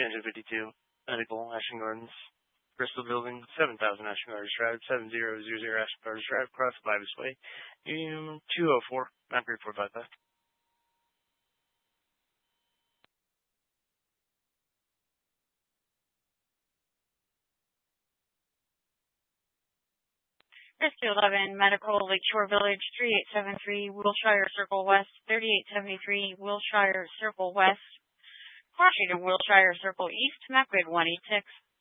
1052 Medical, Ashton Gardens, Bristol Building, 7000 Ashton Gardens Drive, 7000 Ashton Gardens Drive, across Bybus Way, 204, Mount Report Bypass. Rescue 11, Medical, Lakeshore Village, 3873, Wilshire Circle West, 3873, Wilshire Circle West, Washington, Wilshire Circle East, MacGrid 186.